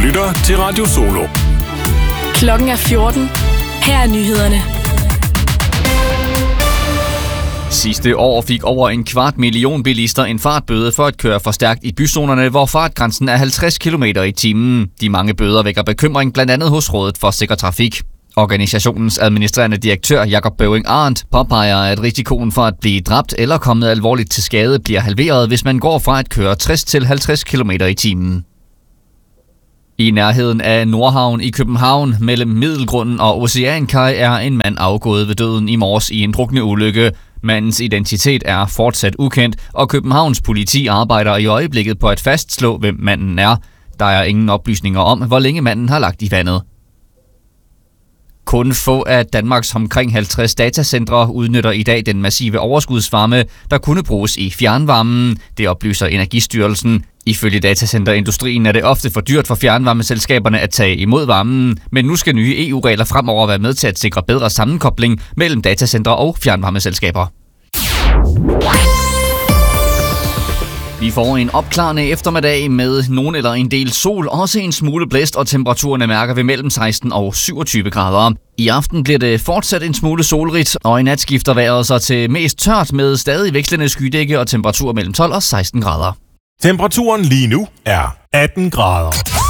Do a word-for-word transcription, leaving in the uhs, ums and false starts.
lytter til Radio Solo. Klokken er fjorten. Her er nyhederne. Sidste år fik over en kvart million bilister en fartbøde for at køre for stærkt i byzonerne, hvor fartgrænsen er halvtreds kilometer i timen. De mange bøder vækker bekymring blandt andet hos Rådet for Sikker Trafik. Organisationens administrerende direktør Jakob Bøving Arndt påpeger, at risikoen for at blive dræbt eller kommet alvorligt til skade bliver halveret, hvis man går fra at køre tres til halvtreds kilometer i timen. I nærheden af Nordhavn i København mellem Middelgrunden og Oceankaj er en mand afgået ved døden i morges i en drukneulykke. Mandens identitet er fortsat ukendt, og Københavns politi arbejder i øjeblikket på at fastslå, hvem manden er. Der er ingen oplysninger om, hvor længe manden har lagt i vandet. Kun få af Danmarks omkring halvtreds datacentre udnytter i dag den massive overskudsvarme, der kunne bruges i fjernvarmen. Det oplyser Energistyrelsen. Ifølge datacenterindustrien er det ofte for dyrt for fjernvarmeselskaberne at tage imod varmen, men nu skal nye E U-regler fremover være med til at sikre bedre sammenkobling mellem datacentre og fjernvarmeselskaber. Vi får en opklarende eftermiddag med nogen eller en del sol, også en smule blæst, og temperaturerne mærker ved mellem seksten og syvogtyve grader. I aften bliver det fortsat en smule solrigt, og i nat skifter vejret sig til mest tørt med stadig vekslende skydække og temperatur mellem tolv og seksten grader. Temperaturen lige nu er atten grader.